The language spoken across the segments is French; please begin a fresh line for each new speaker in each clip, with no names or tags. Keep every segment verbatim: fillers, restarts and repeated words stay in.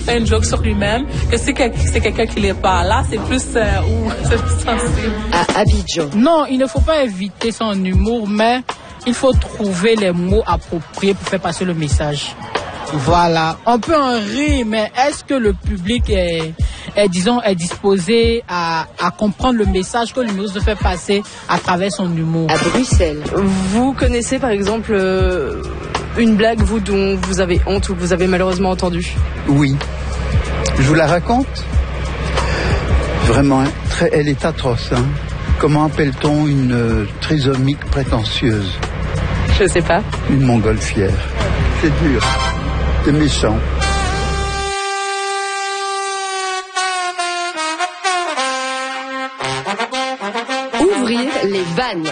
fait une joke sur lui-même, que si c'est quelqu'un qui n'est pas là, c'est plus, euh, ou, c'est plus sensible.
À Abidjan.
Non, il ne faut pas éviter son humour, mais il faut trouver les mots appropriés pour faire passer le message. Voilà. On peut en rire, mais est-ce que le public est, est disons, est disposé à, à comprendre le message que l'humoriste veut faire passer à travers son humour?
À Bruxelles.
Vous connaissez par exemple euh, une blague, vous, dont vous avez honte ou que vous avez malheureusement entendue?
Oui. Je vous la raconte? Vraiment, très, elle est atroce. Hein. Comment appelle-t-on une euh, trisomique prétentieuse?
Je sais pas.
Une montgolfière. C'est dur. C'est méchant.
Ouvrir les vannes.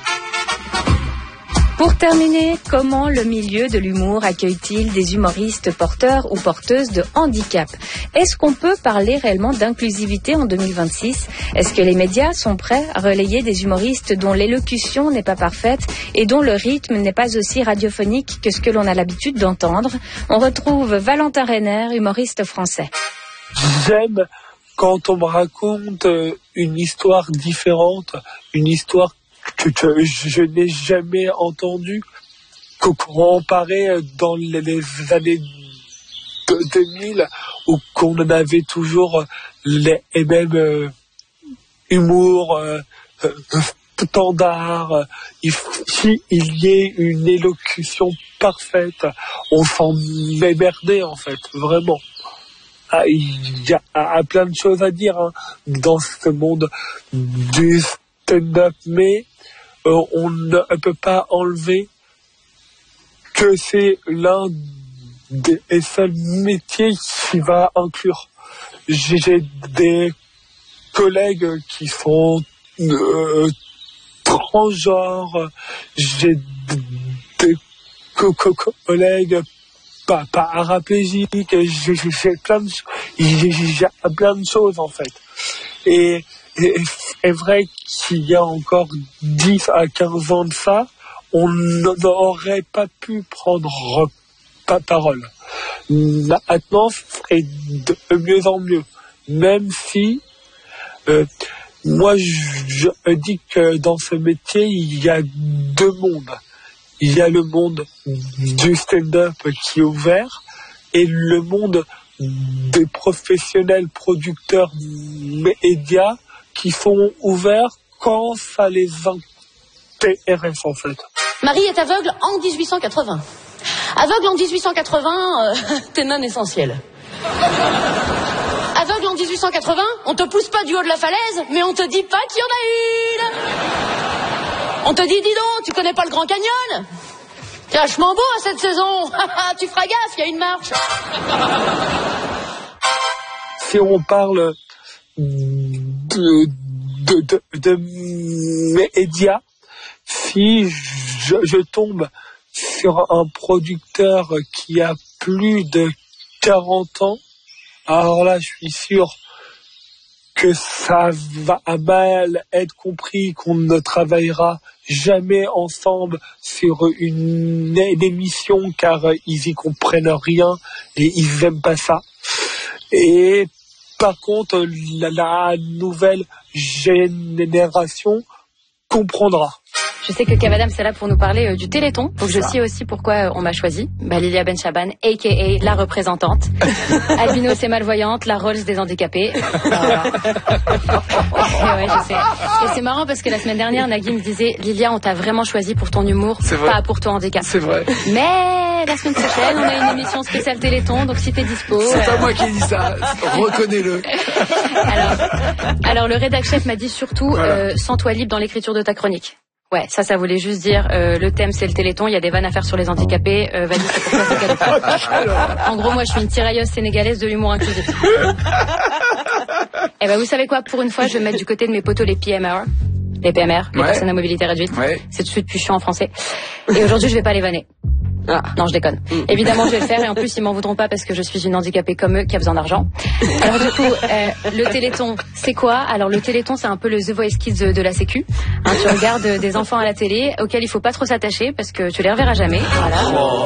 Pour terminer, comment le milieu de l'humour accueille-t-il des humoristes porteurs ou porteuses de handicap? Est-ce qu'on peut parler réellement d'inclusivité en deux mille vingt-six? Est-ce que les médias sont prêts à relayer des humoristes dont l'élocution n'est pas parfaite et dont le rythme n'est pas aussi radiophonique que ce que l'on a l'habitude d'entendre? On retrouve Valentin Renner, humoriste français.
J'aime quand on me raconte une histoire différente, une histoire que, que je n'ai jamais entendu comparé dans les, les années deux mille où qu'on en avait toujours les, les mêmes euh, humour euh, euh, standard. Il, si il y ait une élocution parfaite, on s'en émerdait en fait, vraiment. Ah, il y a, a plein de choses à dire hein, dans ce monde du stand-up, mais euh, on ne peut pas enlever que c'est l'un des seuls métiers qui va inclure. J'ai des collègues qui sont euh, transgenres, j'ai des co co collègues pas paraplégiques, j'ai plein de j'ai plein de choses en fait. Et c'est vrai qu'il y a encore dix à quinze ans de ça, on n'aurait pas pu prendre pas parole. Maintenant, c'est de mieux en mieux. Même si, euh, moi, je, je dis que dans ce métier, il y a deux mondes. Il y a le monde du stand-up qui est ouvert et le monde des professionnels producteurs médias qui sont ouverts quand ça les intéresse en fait.
Marie est aveugle en dix-huit cent quatre-vingts. Aveugle en dix-huit cent quatre-vingts, euh, t'es non essentiel. Aveugle en dix-huit cent quatre-vingts, on te pousse pas du haut de la falaise, mais on te dit pas qu'il y en a une. On te dit, dis donc, tu connais pas le Grand Canyon? C'est vachement beau à cette saison. Tu feras gaffe, il y a une marche.
Si on parle de, de, de, de médias, si je, je tombe sur un producteur qui a plus de quarante ans, alors là, je suis sûr que ça va mal être compris, qu'on ne travaillera jamais ensemble sur une, une émission car ils y comprennent rien et ils aiment pas ça. Et par contre, la, la nouvelle génération comprendra.
Je sais que Kev Adams est là pour nous parler euh, du Téléthon. Donc je sais aussi pourquoi euh, on m'a choisi. Bah, Lilia Benchaban, a k a la représentante. Albinos et malvoyante, la Rolls des handicapés. Voilà. Et ouais, je sais. Et c'est marrant parce que la semaine dernière, Nagui me disait, Lilia, on t'a vraiment choisi pour ton humour, pas pour ton handicap.
C'est vrai.
Mais la semaine prochaine, on a une émission spéciale Téléthon, donc si t'es dispo...
C'est
euh...
pas moi qui ai dit ça, reconnais-le.
alors, alors le rédac chef m'a dit surtout, voilà. euh, sens-toi libre dans l'écriture de ta chronique. Ouais, ça, ça voulait juste dire, euh, le thème c'est le Téléthon, il y a des vannes à faire sur les handicapés, euh, vas-y, c'est pour toi, c'est cadeau. En gros, moi, je suis une tirailleuse sénégalaise de l'humour inclusif. Eh ben, vous savez quoi, pour une fois, je vais me mettre du côté de mes potos les P M R. Les P M R, les ouais. personnes à mobilité réduite. Ouais. C'est tout de suite plus chiant en français. Et aujourd'hui, je vais pas les vanner. Ah. Non, je déconne. Mmh. Évidemment, je vais le faire et en plus, ils m'en voudront pas parce que je suis une handicapée comme eux qui a besoin d'argent. Alors du coup, euh, le Téléthon, c'est quoi? Alors le Téléthon, c'est un peu le The Voice Kids de, de la Sécu. Hein, tu regardes des enfants à la télé auxquels il faut pas trop s'attacher parce que tu les reverras jamais. Voilà.